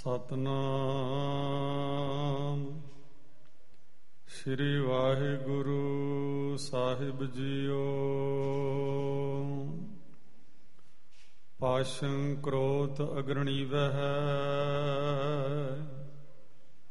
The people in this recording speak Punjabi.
ਸਤਨਾਮ ਸ੍ਰੀ ਵਾਹਿਗੁਰੂ ਸਾਹਿਬ ਜੀਓ। ਪਾਸ਼ੰ ਕ੍ਰੋਧ ਅਗਰਣੀਵਹਿ